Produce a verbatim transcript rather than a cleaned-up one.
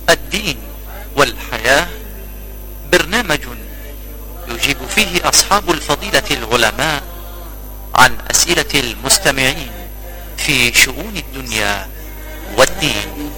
الدين والحياة، برنامج يجيب فيه أصحاب الفضيلة العلماء عن أسئلة المستمعين في شؤون الدنيا والدين.